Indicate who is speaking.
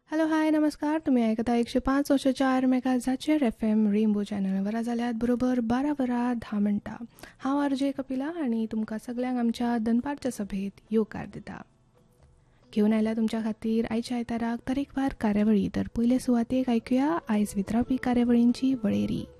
Speaker 1: Hello hi नमस्कार. तुम्ही ऐकता 105.4 मेगाहर्ट्झाचेर FM रेनबो चॅनलवर जाल्यात बरोबर 12 वरां 10 मिनटां. हांव आरजे कपिला आनी तुमकां सगळ्यांक आमच्या दनपारच्या सभेत येवकार दिता. घेवन आयल्या तुमच्या खातीर आयच्या आयताराक तरेकवार कार्यावळी. तर पयले सुवातेक ऐकुया आयज वितरावपी कार्यावळींची वळेरी.